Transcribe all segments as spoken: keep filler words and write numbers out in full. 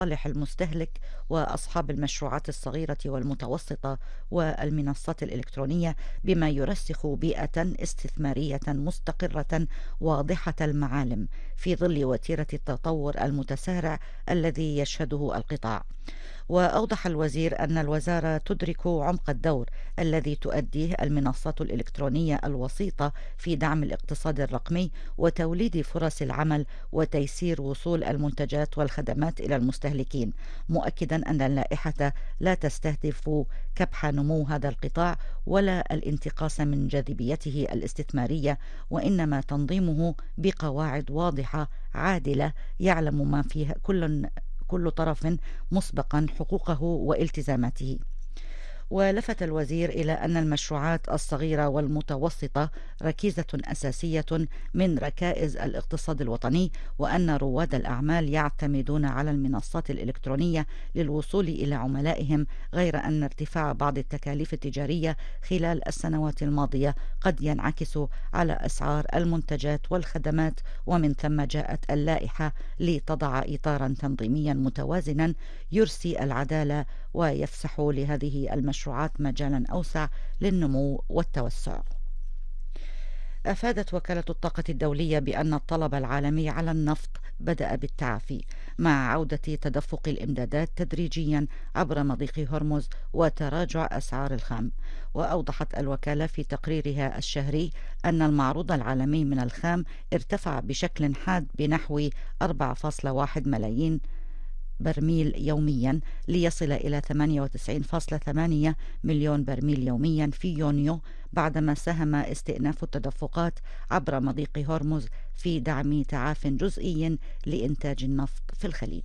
لصالح المستهلك وأصحاب المشروعات الصغيرة والمتوسطة والمنصات الإلكترونية، بما يرسخ بيئة استثمارية مستقرة واضحة المعالم في ظل وتيرة التطور المتسارع الذي يشهده القطاع. وأوضح الوزير أن الوزارة تدرك عمق الدور الذي تؤديه المنصات الإلكترونية الوسيطة في دعم الاقتصاد الرقمي وتوليد فرص العمل وتيسير وصول المنتجات والخدمات إلى المستهلكين، مؤكدا أن اللائحة لا تستهدف كبح نمو هذا القطاع ولا الانتقاص من جاذبيته الاستثمارية، وإنما تنظيمه بقواعد واضحة عادلة يعلم ما فيها كل كل طرف مسبقا حقوقه والتزاماته. ولفت الوزير إلى أن المشروعات الصغيرة والمتوسطة ركيزة أساسية من ركائز الاقتصاد الوطني، وأن رواد الأعمال يعتمدون على المنصات الإلكترونية للوصول إلى عملائهم، غير أن ارتفاع بعض التكاليف التجارية خلال السنوات الماضية قد ينعكس على أسعار المنتجات والخدمات، ومن ثم جاءت اللائحة لتضع إطارا تنظيميا متوازنا يرسي العدالة ويفسح لهذه المشروعات مجالا أوسع للنمو والتوسع. أفادت وكالة الطاقة الدولية بأن الطلب العالمي على النفط بدأ بالتعافي مع عودة تدفق الإمدادات تدريجيا عبر مضيق هرمز وتراجع أسعار الخام. وأوضحت الوكالة في تقريرها الشهري أن المعروض العالمي من الخام ارتفع بشكل حاد بنحو أربعة فاصلة واحد ملايين برميل يوميا، ليصل إلى ثمانية وتسعين فاصلة ثمانية مليون برميل يوميا في يونيو، بعدما ساهم استئناف التدفقات عبر مضيق هرمز في دعم تعاف جزئي لإنتاج النفط في الخليج.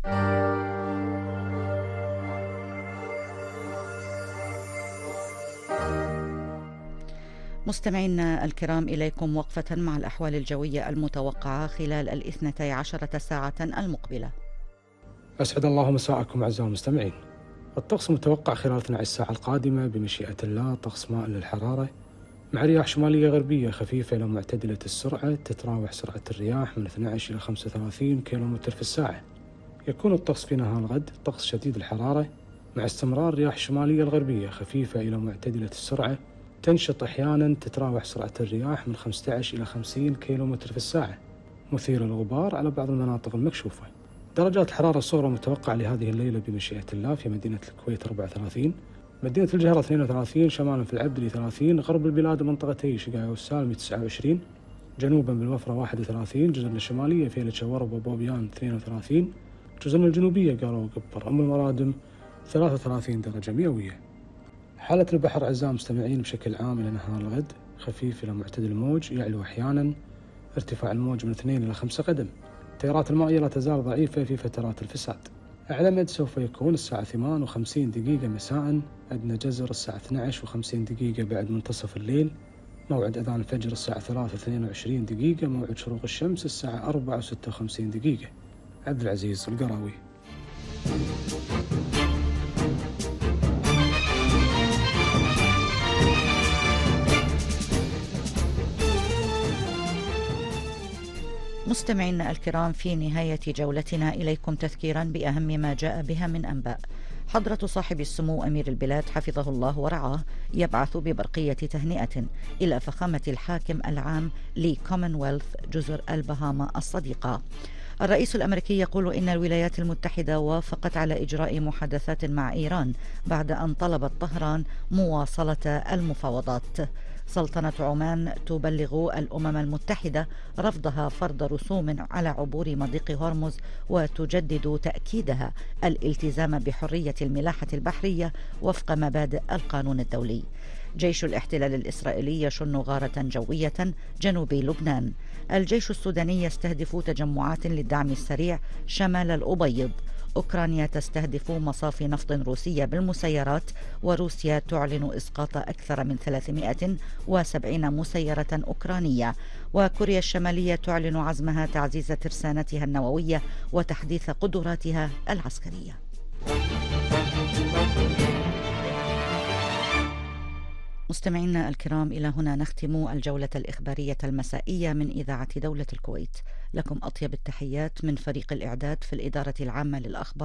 مستمعينا الكرام، إليكم وقفة مع الأحوال الجوية المتوقعة خلال الاثنتي عشرة ساعة المقبلة. أسعد الله مساءكم أعزائي المستمعين. الطقس متوقع خلال اثنتي عشرة ساعة القادمة بمشيئة الله طقس مائل للحرارة مع رياح شمالية غربية خفيفة إلى معتدلة السرعة، تتراوح سرعة الرياح من اثني عشر إلى خمسة وثلاثين كيلومتر في الساعة. يكون الطقس في نهار الغد طقس شديد الحرارة مع استمرار رياح شمالية الغربية خفيفة إلى معتدلة السرعة، تنشط أحيانا، تتراوح سرعة الرياح من خمسة عشر إلى خمسين كيلومتر في الساعة، مثير الغبار على بعض المناطق المكشوفة. درجات الحرارة الصغرى متوقعة لهذه الليلة بمشيئة الله في مدينة الكويت أربعة وثلاثين، مدينة الجهرة اثنين وثلاثين، شمالا في العبدلي ثلاثين، غرب البلاد منطقتي شقاية والسالمي تسعة وعشرين، جنوبا بالوفرة واحد وثلاثين، جزرنا الشمالية فيلة شورب وبوبيان اثنين وثلاثين، جزرنا الجنوبية قارو وقبر أم المرادم ثلاثة وثلاثين درجة مئوية. حالة البحر أعزائي المستمعين بشكل عام إلى نهار الغد خفيف إلى معتدل الموج، يعلو أحيانا، ارتفاع الموج من اثنين إلى خمسة قدم. التيارات المائية لا تزال ضعيفة في فترات الفساد. أعلى مد سوف يكون الساعة ثمانية وخمسين دقيقة مساء، أدنى جزر الساعة اثني عشر وخمسين دقيقة بعد منتصف الليل، موعد أذان الفجر الساعة ثلاثة واثنين وعشرين دقيقة، موعد شروق الشمس الساعة أربعة وستة وخمسين دقيقة. عبد العزيز القراوي. مستمعينا الكرام، في نهاية جولتنا إليكم تذكيرا بأهم ما جاء بها من أنباء. حضرة صاحب السمو أمير البلاد حفظه الله ورعاه يبعث ببرقية تهنئة إلى فخامة الحاكم العام لكومنولث جزر البهاما الصديقة. الرئيس الأمريكي يقول إن الولايات المتحدة وافقت على إجراء محادثات مع إيران بعد أن طلبت طهران مواصلة المفاوضات. سلطنة عمان تبلغ الأمم المتحدة رفضها فرض رسوم على عبور مضيق هرمز، وتجدد تأكيدها الالتزام بحرية الملاحة البحرية وفق مبادئ القانون الدولي. جيش الاحتلال الإسرائيلي يشن غارة جوية جنوب لبنان. الجيش السوداني يستهدف تجمعات للدعم السريع شمال الأبيض. أوكرانيا تستهدف مصافي نفط روسية بالمسيرات، وروسيا تعلن إسقاط أكثر من ثلاثمائة وسبعين مسيرة أوكرانية. وكوريا الشمالية تعلن عزمها تعزيز ترسانتها النووية وتحديث قدراتها العسكرية. مستمعينا الكرام، إلى هنا نختم الجولة الإخبارية المسائية من إذاعة دولة الكويت. لكم أطيب التحيات من فريق الإعداد في الإدارة العامة للأخبار